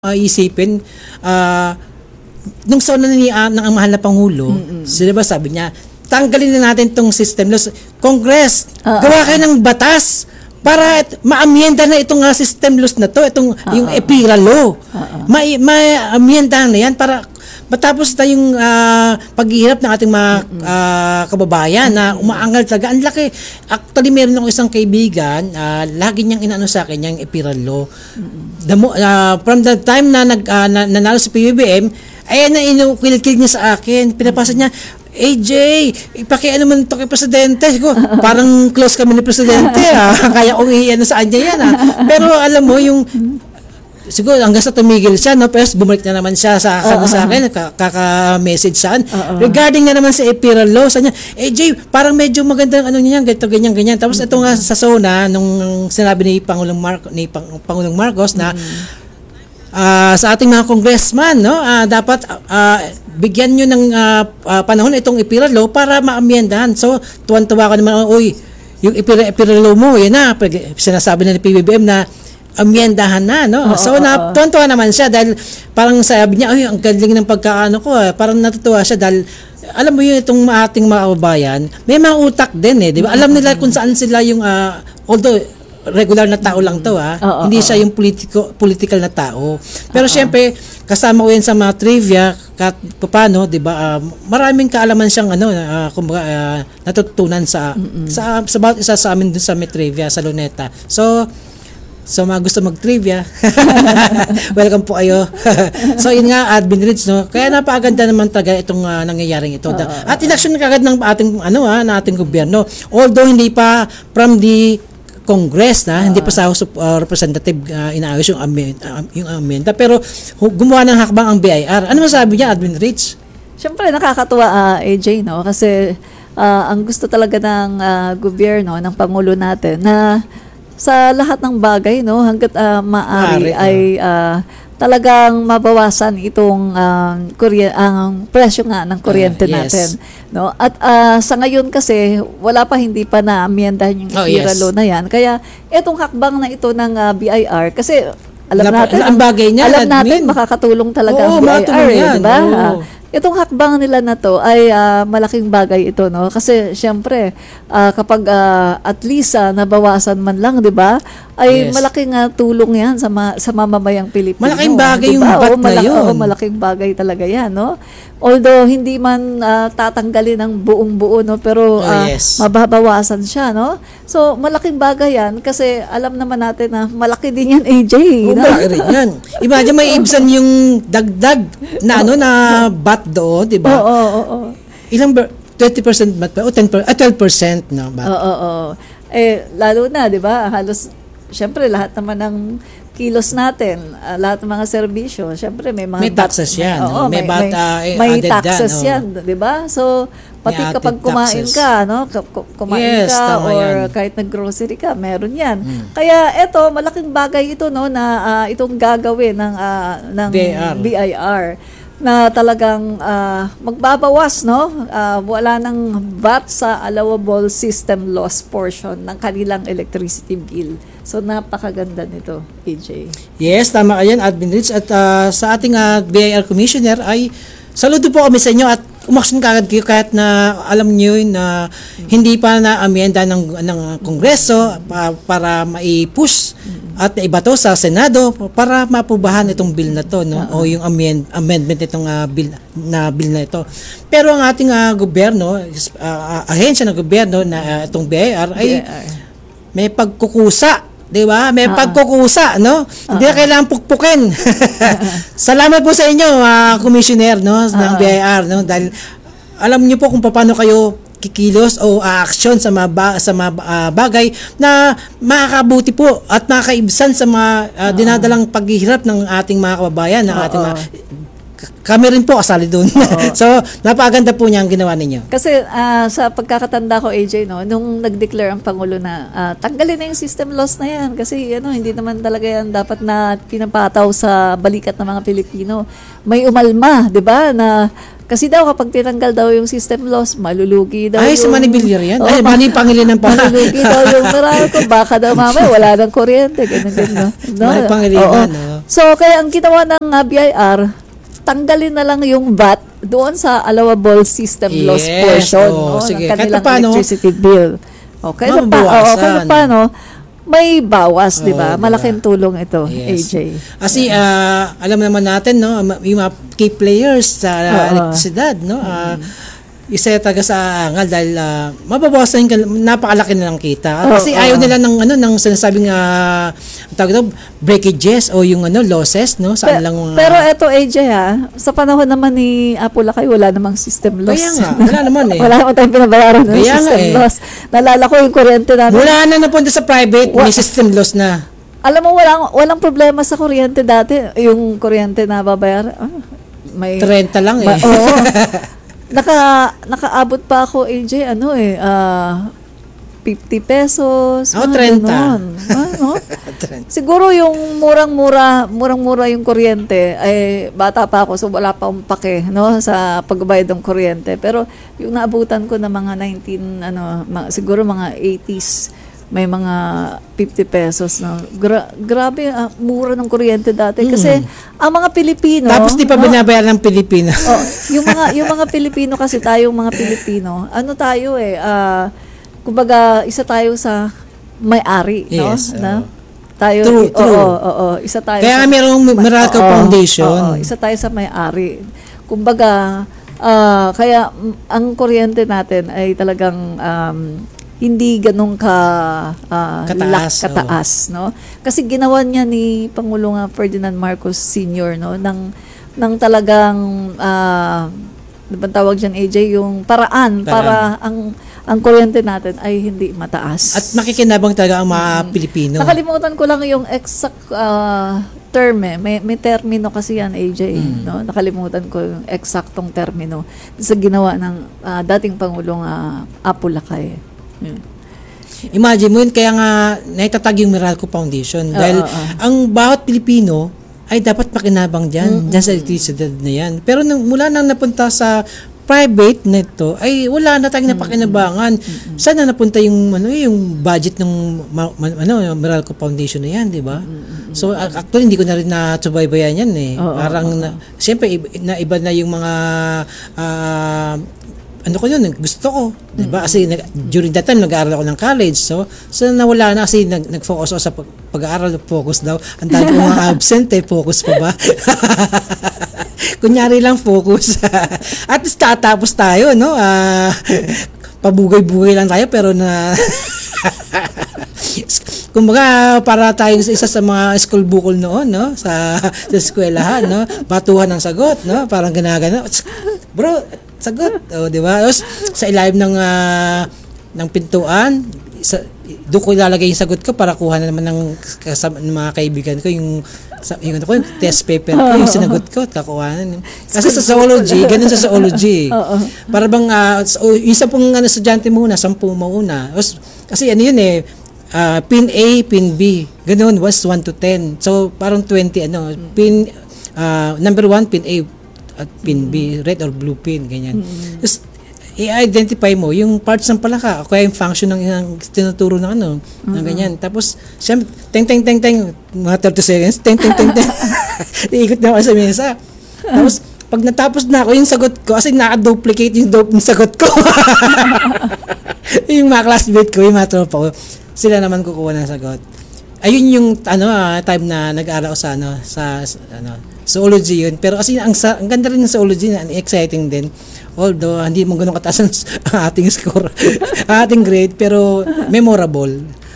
Isipin, nung sa una ng ang mahal na Pangulo, sila ba sabi niya, tanggalin na natin tong system laws. Congress, gawa kayo ng batas para maamyenda na itong system laws na to, itong yung EPIRA law. Maamyenda na yan para matapos tayong paghihirap ng ating mga kababayan na umaangal talaga. Ang laki. Actually, meron akong isang kaibigan, lagi niyang inaano sa akin, yung EPIRA law. From the time na nanalo sa PBBM, ayan na inukilkil niya sa akin. Pinapasa niya, AJ, ipakiano man ito kay Presidente. Parang close kami ni Presidente. Kaya kung iyan sa kanya yan. Pero alam mo, yung siguro hanggang sa tumigil siya, no? Pero bumalik na naman siya sa akin, kaka-message siya. Regarding na naman sa EPIRA law, sa niya, AJ, parang medyo magandang ano niyan, ganyan. Tapos ito nga sa SONA, nung sinabi ni Pangulong Marcos na sa ating mga congressman, no, dapat bigyan nyo ng panahon itong EPIRA law para maamyendahan. So, tuwan-tuwa ko naman, yung EPIRA law mo, yan na, sinasabi na ni PBBM na amyendahan na, no? So, tuwan-tuwa naman siya dahil parang sabi niya, ang galing ng pagkaano ko, parang natutuwa siya dahil alam mo yun, itong ating mga kababayan, may mga utak din, di ba? Alam nila kung saan sila yung, although regular na tao lang to, hindi siya yung political na tao. Pero syempre, kasama ko yan sa mga trivia, paano, di ba, maraming kaalaman siyang kumbaga, natutunan sa bawat isa sa amin dun sa may trivia, sa Luneta. So mga gusto mag-trivia, welcome po kayo. So yun nga, Admin Ridge, no? Kaya napakaganda naman talaga itong nangyayaring ito. At inaksyon kagad ng ating gobyerno. Although hindi pa from the Congress hindi pa sa House of Representative inaayos yung amenda, pero gumawa ng hakbang ang BIR. Ano masabi niya, Admin Ridge? Siyempre nakakatuwa, AJ, no? Kasi ang gusto talaga ng gobyerno, ng Pangulo natin na sa lahat ng bagay, no, hangga't maaari ay talagang mabawasan itong ang presyo nga ng kuryente natin, no? At sa ngayon kasi wala pa, hindi pa na-amyendahan yung EPIRA law na yan. Kaya itong hakbang na ito ng BIR, kasi alam natin makakatulong talaga ang BIR, di ba? Itong hakbang nila na to ay malaking bagay ito, no? Kasi syempre kapag at least nabawasan man lang, 'di ba? Ay malaking tulong 'yan sa mamamayang Pilipino. Malaking bagay, diba? Yung bat na 'yon. Malaking bagay talaga 'yan, no? Although hindi man tatanggalin ng buong-buo, no, pero mababawasan siya, no? So malaking bagay 'yan kasi alam naman natin na malaki din 'yan, AJ, no? Malaki rin 'yan. Imagine may ibsan yung dagdag na na bat doon, di ba? Oo. Ilang 20% bat pa o 12% na bat? Oo. Lalo na, di ba? Halos syempre lahat naman ng kilos natin, lahat ng mga serbisyo, syempre may mga taxes yan. May taxes yan, di ba? So pati kapag kumain ka, no? Or kahit nag-grocery ka, meron yan. Kaya eto, malaking bagay ito, no, na itong gagawin ng BIR na talagang magbabawas, no? Wala nang VAT sa allowable system loss portion ng kanilang electricity bill. So napakaganda nito, AJ. Yes, tama ka yan, Admin Ridge. At sa ating BIR Commissioner ay saludo po kami sa inyo at umaksyon kagad kayo kahit na alam niyo na hindi pa na-amyenda ng Kongreso para mai-push at ibato sa Senado para mapubahan itong bill na to, no? O yung amendment nitong bill na ito. Pero ang ating gobyerno, ahensya ng gobyerno na itong BIR ay may pagkukusa, di ba? May pagkukusa, no? Hindi na kailangan pukpukin. Salamat po sa inyo, Commissioner, no, ng BIR, no? Dahil alam niyo po kung paano kayo kikilos o action sa mga bagay na makakabuti po at makakaibsan sa mga dinadalang paghihirap ng ating mga kababayan, ng ating mga kami rin po kasali doon. So, napakaganda po niya ang ginawa ninyo. Kasi sa pagkakatanda ko, AJ, no, nung nag-declare ang Pangulo na tanggalin na yung system loss na yan kasi hindi naman talaga yan dapat na pinapataw sa balikat ng mga Pilipino. May umalma, di ba, na kasi daw kapag tinanggal daw yung system loss, malulugi daw sa Manny Villar yan? Manny Pangilinan pa. Malulugi daw yung marami ko. Baka daw mamaya wala nang kuryente. Ganun. Manny Pangilinan, no? So, kaya ang ginawa ng BIR, tanggalin na lang yung VAT doon sa allowable system loss portion sige. ng kanilang paano, electricity bill. Kahit paano, may bawas, di ba? Diba? Malaking tulong ito, Yes. AJ. Kasi alam naman natin, no, yung mga key players sa elektrisidad, no, isa talaga sa angal dahil mababawasan yung napakalaki na lang kita. Kasi ayaw nila ng sinasabing tawag ito, breakages o yung losses, no, sa lang pero eto AJ sa panahon naman ni Apulacay wala namang system loss. Kaya nga, wala naman wala naman tayong pinabayaran ng system loss. Nalala ko yung kuryente natin. Wala na napunta sa private, may system loss na. Alam mo, walang problema sa kuryente dati. Yung kuryente na babayar, may 30 lang oo. Nakaabot pa ako, AJ, 50 pesos. 30. Siguro yung murang-mura yung kuryente, ay bata pa ako, so wala pa akong pake, no, sa pagbayad ng kuryente. Pero yung naabutan ko na mga siguro mga 80s, may mga 50 pesos na. Grabe, mura ng kuryente dati. Kasi ang mga Pilipino... Tapos di pa binabayaran ng Pilipino. yung mga Pilipino kasi tayong mga Pilipino, tayo kumbaga, isa tayo sa may-ari, no? Yes, tayo, true. Isa tayo Kaya merong Miracle Foundation. Isa tayo sa may-ari. Kumbaga, kaya ang kuryente natin ay talagang hindi ganun kataas, no? Kasi ginawa niya ni Pangulong Ferdinand Marcos Sr., no, ng talagang diba tawag diyan, AJ, yung paraan para ang kuryente natin ay hindi mataas. At makikinabang talaga ang mga Pilipino. Nakalimutan ko lang yung exact term may termino kasi yan, AJ, no? Nakalimutan ko yung eksaktong termino sa ginawa ng dating Pangulong Apulacay. Imagine mo yun, kaya nga naitatag yung Miracle Foundation dahil ang bawat Pilipino ay dapat makinabang dyan sa electricity na yan. Pero mula nang napunta sa private nito ay wala na tayong napakinabangan. Saan na napunta yung budget ng Miracle Foundation na yan, di ba? So actually hindi ko na rin natsubaybayan yan parang siyempre iba na yung mga gusto ko, di ba? Kasi during that time nag-aaral ako ng college. So nawala na kasi nag-focus ako sa pag-aaral, focus daw. Ang dami ko mga absent focus pa ba? Kunyari lang focus. At least tatapos tayo, no? Pabugay-bugay lang tayo pero kumbaga para tayo isa sa mga school bukol noon, no? Sa eskwelahan, no? Batuhan ng sagot, no? Parang ganagana. Bro, sagot, di ba? Sa ilalim ng pintuan, doon ko ilalagay yung sagot ko para kuha na naman ng mga kaibigan ko yung test paper ko, yung sinagot ko, kakuhanan. Kasi sa zoology, ganun sa zoology. Para bang isa pong estudyante muna, 10 muna. Kasi yun pin A, pin B. Ganun was 1 to 10. So parang 20 pin number 1 pin A at pin B, red or blue pin, ganyan. Just i-identify mo yung parts ng palaka o kaya yung function ng tinuturo ng ng ganyan. Tapos, siyempre, teng, mga 30 seconds, teng. Iikot na ako sa mesa. Tapos, pag natapos na ako, yung sagot ko, kasi naka-duplicate yung sagot ko. Yung mga classmate ko, yung mga tropa ko, sila naman kukuha ng sagot. Ayun yung time na nag-aaral ko sa zoology yun. Pero kasi ang ganda rin ng zoology, exciting din. Although hindi mo gano'ng kataas ang ating score, ang ating grade, pero memorable.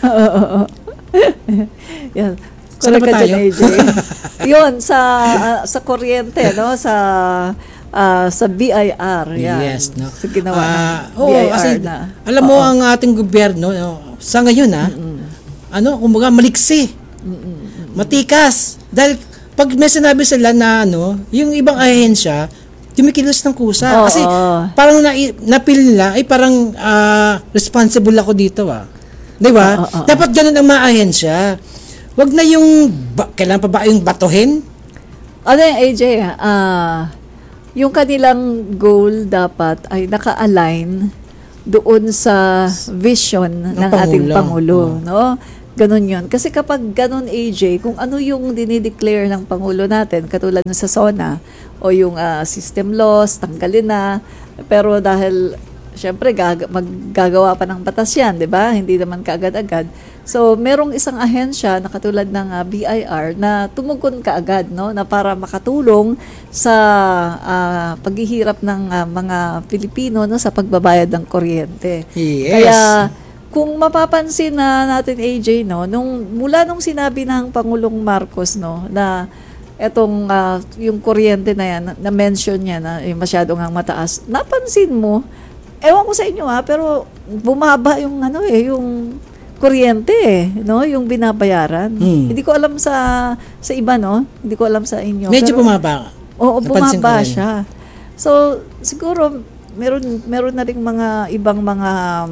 Yan. Saan ba tayo? Yun, sa kuryente, no? Sa BIR. Yan. Yes, no? Sa ginawa ng BIR kasi, na. Alam mo, ang ating gobyerno, sa ngayon, kumbaga maliksi. Matikas. Dahil pag may sinabi sila na yung ibang ahensya, tumikilos ng kusa. Kasi parang napil nila, ay parang responsible ako dito. Di ba? Dapat ganun ang mga ahensya. Wag na yung, kailan pa ba yung batuhin? Yung AJ, yung kanilang goal dapat ay naka-align doon sa vision ng ating Pangulo. No? Ganun yun. Kasi kapag ganun, AJ, kung ano yung dinideclare ng Pangulo natin, katulad nun sa SONA, o yung system laws, tanggalin na, pero dahil syempre, maggagawa pa ng batas yan, di ba? Hindi naman kaagad-agad. So, merong isang ahensya na katulad ng BIR na tumugon kaagad, no? Na para makatulong sa paghihirap ng mga Pilipino, no? Sa pagbabayad ng kuryente. Yes. Kaya, kung mapapansin na natin, AJ, no? Mula nung sinabi ng Pangulong Marcos, no? Na etong yung kuryente na yan, na-mention niya na masyado ngang mataas, napansin mo, ewan ko sa inyo pero bumaba yung yung kuryente no, yung binabayaran. Hindi ko alam sa iba, no? Hindi ko alam sa inyo. Medyo bumaba. Oo, bumaba siya. So, siguro meron na ring mga ibang mga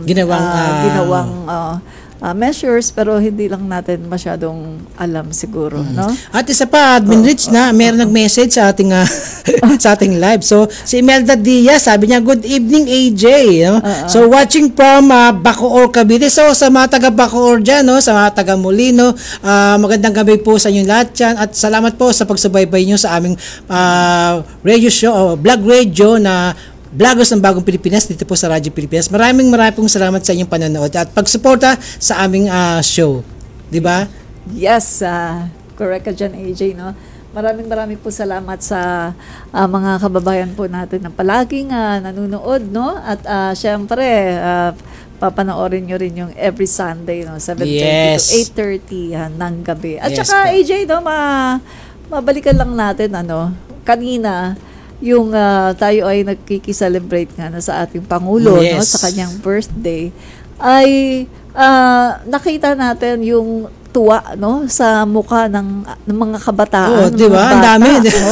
ginawang measures, pero hindi lang natin masyadong alam siguro, no? At isa pa, Admin Rich meron nag-message sa ating sa ating live. So, si Imelda Diaz, sabi niya, good evening, AJ. No? So, watching from Bacoor, Cavite. So, sa mga taga Bacoor dyan, no? Sa mga taga Molino, magandang gabi po sa inyong lahat dyan. At salamat po sa pagsubaybay nyo sa aming radio show, vlog radio na Vloggers ng Bagong Pilipinas dito po sa Radyo Pilipinas. Maraming pong salamat sa inyong panonood at pagsuporta sa aming show. Di ba? Yes, correct ka dyan, AJ, no? Maraming po salamat sa mga kababayan po natin na palaging nanonood, no? At syempre, papanoorin nyo rin yung every Sunday, no? 7:30 to 8:30 ng gabi. At saka, AJ, no? Mabalikan lang natin, kanina, yung tayo ay nagkiki-celebrate nga na sa ating Pangulo, no, sa kanyang birthday, ay nakita natin yung tuwa, no, sa mukha ng mga kabataan. Di ba? Ang dami.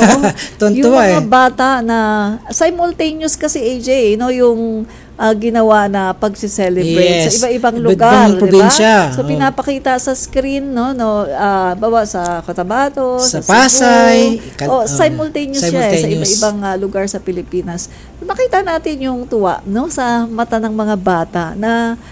Yung mga bata na simultaneous kasi, AJ, no, yung ginawa na pagsi-celebrate sa iba-ibang lugar, di ba? So, pinapakita sa screen, no, bawa sa Cotabato, sa Pasay, simultaneous siya sa iba-ibang lugar sa Pilipinas. Nakita natin yung tuwa, no, sa mata ng mga bata na,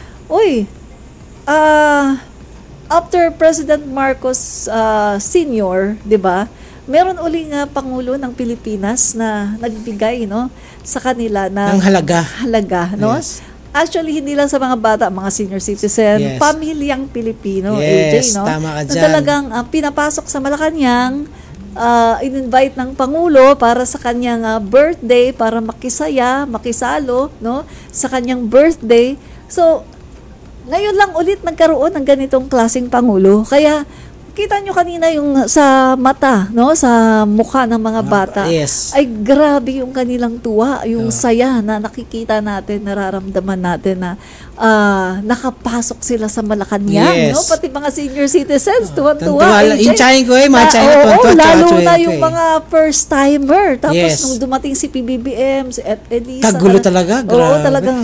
after President Marcos Sr., di ba, meron uling Pangulo ng Pilipinas na nagbigay, no, sa kanila ng halaga, no? Yes. Actually, hindi lang sa mga bata, mga senior citizen, pamilyang Pilipino, AJ, no? Tama ka dyan. Na talagang pinapasok sa Malacanang, in-invite ng Pangulo para sa kanyang birthday, para makisaya, makisalo, no, sa kanyang birthday. So, ngayon lang ulit nagkaroon ng ganitong klaseng Pangulo. Kaya, kita nyo kanina yung sa mata, no, sa mukha ng mga bata, ay grabe yung kanilang tuwa, yung saya na nakikita natin, nararamdaman natin na nakapasok sila sa Malacanang, no, pati mga senior citizens, tuwan-tuwa. Yung chain ko mga chain ko. Lalo na yung mga first timer. Tapos nung dumating si PBBM, si Elisa. Kagulo talaga, grabe. Oo, talagang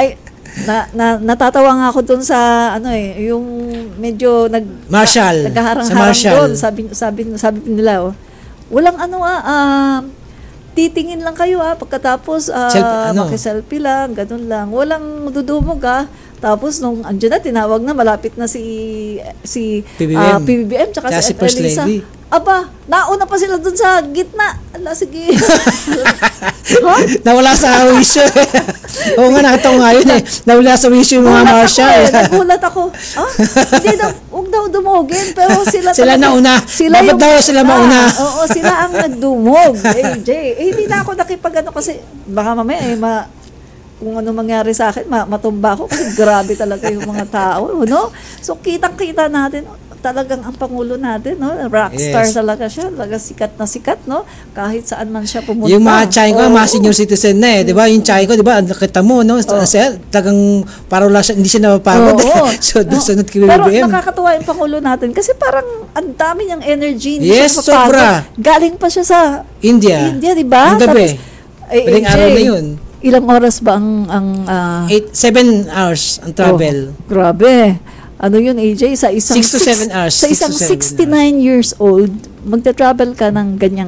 natatawa nga ako doon sa yung medyo naghaharang-harang doon. Sabi nila, walang titingin lang kayo pagkatapos makiselfie lang, ganun lang. Walang dudumog Tapos nung andyan na, tinawag na, malapit na si PBBM tsaka si Elisa. Aba, nauna pa sila dun sa gitna. Ala, sige. Nawala sa wisyo. Oo nga, nakataw nga yun Nawala sa wisyo yung mga marshal. Nagulat ako. Hindi daw, huwag daw dumugin. Pero sila nauna. Dapat daw sila mauna. Oo, sila ang nagdumog. AJ. Hindi na ako nakipag kasi baka mamaya kung ano mangyari sa akin, matumba ako kasi grabe talaga yung mga tao, no? So, kitang-kita natin, talagang ang Pangulo natin, no? Rockstar talaga siya, talaga sikat na sikat, no? Kahit saan man siya pumunta. Yung mga tsahin ko, mga senior citizen na di ba? Yung tsahin ko, di ba? Nakita mo, no? Talagang parang lang siya, hindi siya napapagod. So, sunod kay BBM. Pero nakakatuwa yung Pangulo natin kasi parang ang dami niyang energy. Sobra. Galing pa siya sa India, di ba? Ang gabi. Piling araw na yun. Ilang oras ba ang 7 hours ang travel. Grabe. Ano yun, AJ? Sa isang 6 to 7 hours. Sa isang 69 years old, magta-travel ka ng ganyang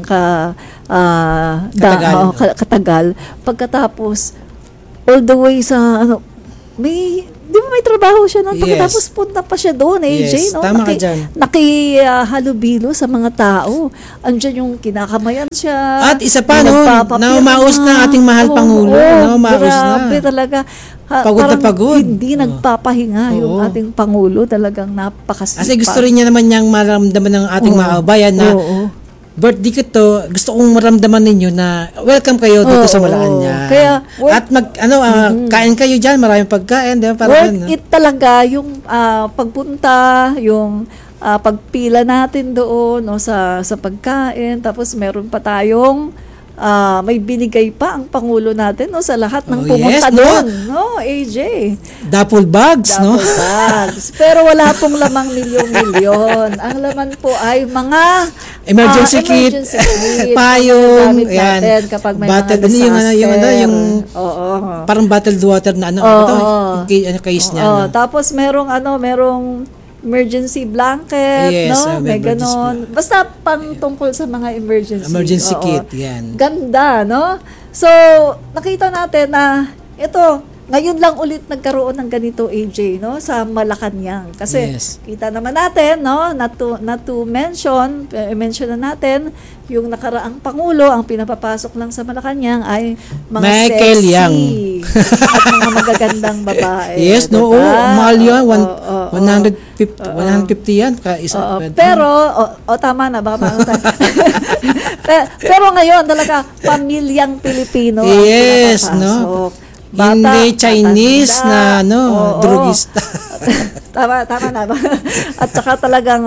katagal. Pagkatapos, all the way sa, may di ba may trabaho siya noon? Yes. Tapos punta pa siya doon, AJ, Yes, no? tama ka dyan. Nakihalubilo sa mga tao. Andiyan yung kinakamayan siya. At isa pa, no, naumaos na ating mahal Pangulo. Naumaos na. Grabe talaga. Pagod na parang pagod. Hindi nagpapahinga yung ating Pangulo. Talagang napakasipag. Kasi gusto rin niya naman niyang maramdaman ng ating mga bayan na birthday ko to, gusto kong maramdaman ninyo na welcome kayo dito sa Malacanang. Kaya, at kain kayo diyan, maraming pagkain, di ba? Worth it talaga yung pagpunta, yung pagpila natin doon sa pagkain, tapos meron pa tayong may binigay pa ang Pangulo natin sa lahat ng pumunta doon, no, AJ? Duffel bags, no? Duffel bags. Pero wala pong lamang milyon-milyon. Ang laman po ay mga emergency kit, payong, ayan, kapag may mga disaster. Yung parang bottled water na case niya. Tapos merong emergency blanket, no? May ganon. Basta pang tungkol sa mga emergency kit, yan. Ganda, no? So, nakita natin na ito, ngayon lang ulit nagkaroon ng ganito, AJ, no? Sa Malacanang. Kasi kita naman natin, no? Not to mention na natin, yung nakaraang Pangulo, ang pinapapasok lang sa Malacanang ay mga Michael sexy Yang. at mga magagandang babae. Yes, diba? mahal yan. 150 yan. Pero, tama na, baka maano tayo. Pero ngayon, talaga, pamilyang Pilipino ang pinapapasok. No? Hindi Chinese na drugista. Tama na ba? At saka talagang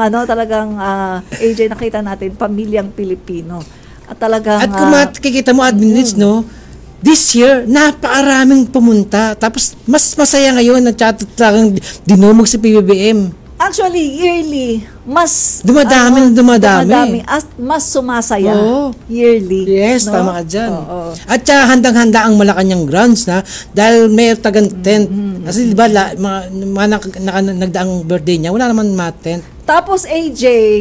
AJ, nakita natin pamilyang Pilipino. At talagang kung makikita mo admin leads, no, this year napakaraming pumunta. Tapos mas masaya ngayon na talagang dinumog si PBBM. Actually, yearly, mas dumadami. At mas sumasaya. Yearly. Yes, tama ka dyan. At saka handang-handa ang Malacanang grounds na dahil may tagang tent. Kasi diba, nagdaang birthday niya, wala naman tent. Tapos AJ,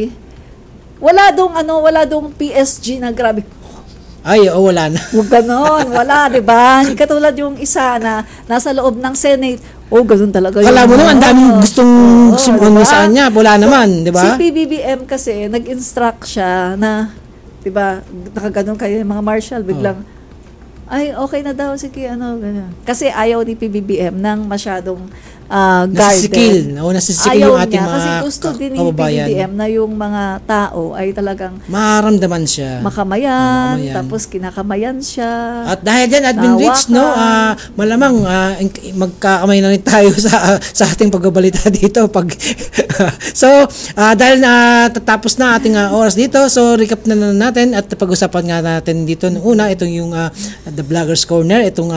wala dong PSG na grabe. Ay, wala na. Huwag ganon, wala, di ba? Hindi katulad yung isa na nasa loob ng Senate. Ganun talaga yun. Kala mo naman, daming gustong saan niya. Wala naman, di ba? Si PBBM kasi, nag-instruct siya na, di ba, nakaganon kayo yung mga marshal, biglang, ay, okay na daw, sige, ganyan. Kasi ayaw ni PBBM ng masyadong guarded. Nasisikil yung ating mga kasi gusto din ni PBBM na yung mga tao ay talagang maramdaman siya. Makamayan, tapos kinakamayan siya. At dahil dyan, Admin Rich, no, malamang magkakamay na rin tayo sa ating pagbabalita dito. So, dahil tatapos na ating oras dito, so recap na natin at pag-usapan nga natin dito nung una, itong yung The Vloggers Corner, itong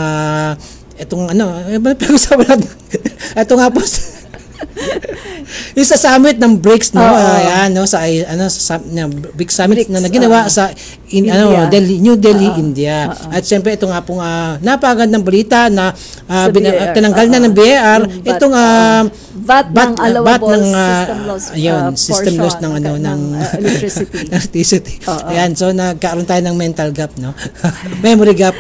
pag-usapan natin. Ito nga po yung sa summit ng BRICS, no, sa BRICS summit na naginawa sa New Delhi, India. At siyempre ito nga pong napakagandang balita na tinanggal na ng BIR itong VAT ng allowable system loss ng electricity. Ayan, so nagkaroon tayo ng mental gap, no. Memory gap.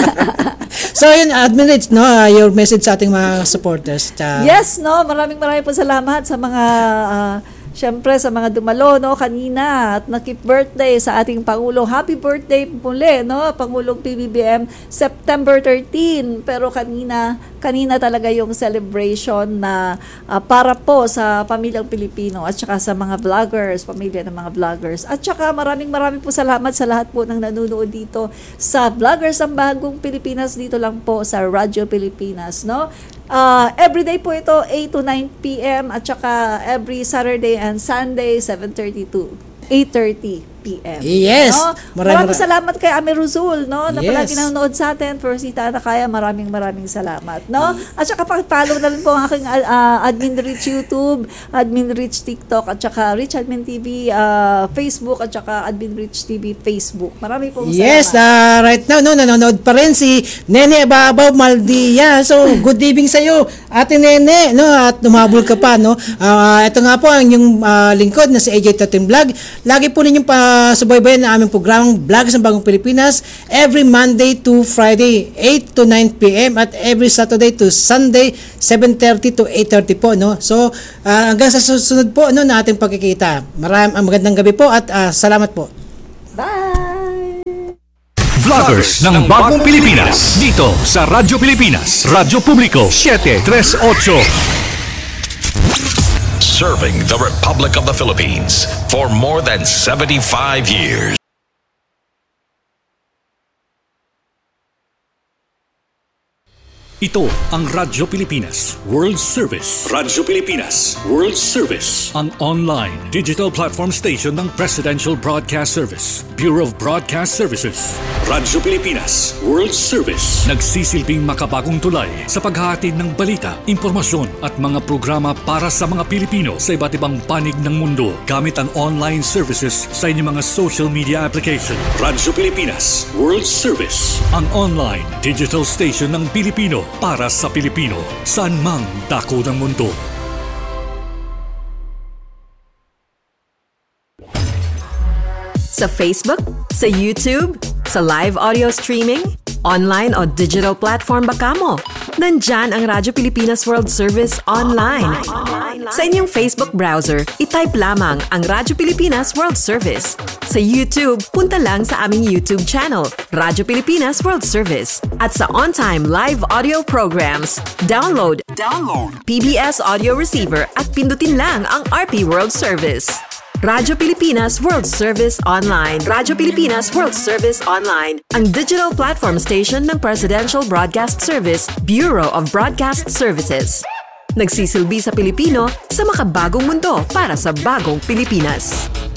So yun, Admin Rich, no, your message sa ating mga supporters. Yes, no, maraming po salamat sa mga syempre sa mga dumalo, no, kanina at nakip birthday sa ating Pangulo. Happy birthday muli, no, Pangulong PBBM, September 13. Pero kanina talaga yung celebration na para po sa pamilyang Pilipino at saka sa mga vloggers, pamilya ng mga vloggers. At saka maraming po salamat sa lahat po ng nanonood dito sa Vloggers ang Bagong Pilipinas, dito lang po sa Radyo Pilipinas, no. Everyday po ito, 8 to 9 p.m. at saka every Saturday and Sunday, 7:30 to 8:30 p.m. Yes. No? Maraming salamat kay Ame Ruzul, no, na palagi nanonood sa atin. Persita na kaya, maraming salamat, no? At saka pa-follow na rin po ang aking Admin Rich YouTube, Admin Rich TikTok, at saka Rich Admin TV Facebook, at saka Admin Rich TV Facebook. Maraming po salamat. Yes, right now, no, nanonood pa rin si Nene Babaw Maldia. So, good evening sa iyo, Ate Nene, no, at umabol ka pa, no. Ito nga po ang yung lingkod na si AJ Totem Vlog. Lagi po ninyong subaybayan ng aming programang Vlogs ng Bagong Pilipinas every Monday to Friday 8 to 9 p.m. at every Saturday to Sunday 7:30 to 8:30 po, no. So hanggang sa susunod po, no, na ating pagkikita. Magandang gabi po at salamat po. Bye! Vloggers ng Bagong Pilipinas dito sa Radyo Pilipinas, Radyo Publiko 738. Serving the Republic of the Philippines for more than 75 years. Ito ang Radyo Pilipinas World Service. Radyo Pilipinas World Service. Ang online digital platform station ng Presidential Broadcast Service, Bureau of Broadcast Services. Radyo Pilipinas World Service. Nagsisilbing makabagong tulay sa paghahatid ng balita, impormasyon at mga programa para sa mga Pilipino sa iba't ibang panig ng mundo gamit ang online services sa inyong mga social media application. Radyo Pilipinas World Service. Ang online digital station ng Pilipino para sa Pilipino, saan mang dako ng mundo. Sa Facebook, sa YouTube, sa live audio streaming, online o digital platform ba kamo? Nandyan ang Radyo Pilipinas World Service online. Sa inyong Facebook browser, itype lamang ang Radyo Pilipinas World Service. Sa YouTube, punta lang sa aming YouTube channel, Radyo Pilipinas World Service. At sa on-time live audio programs, download PBS audio receiver at pindutin lang ang RP World Service. Radyo Pilipinas World Service Online. Radyo Pilipinas World Service Online, ang digital platform station ng Presidential Broadcast Service, Bureau of Broadcast Services. Nagsisilbi sa Pilipino sa makabagong mundo para sa bagong Pilipinas.